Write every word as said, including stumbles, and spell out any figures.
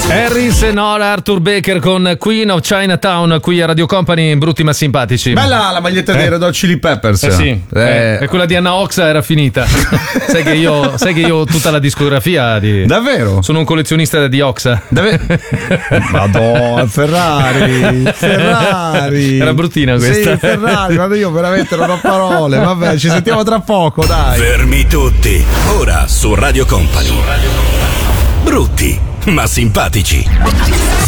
Harris e Nora, Arthur Baker con Queen of Chinatown qui a Radio Company, brutti ma simpatici. Bella la maglietta eh? dei Red Hot Chili Peppers. Eh sì, eh. Eh, e quella di Anna Oxa era finita. sai, che io, sai che io ho tutta la discografia di... Davvero? Sono un collezionista di Oxa. Davvero? Madonna, Ferrari, Ferrari. Era bruttina questa. Sì, Ferrari, ma io veramente non ho parole. Vabbè, ci sentiamo tra poco, dai. Fermi tutti. Ora su Radio Company. Brutti ma simpatici.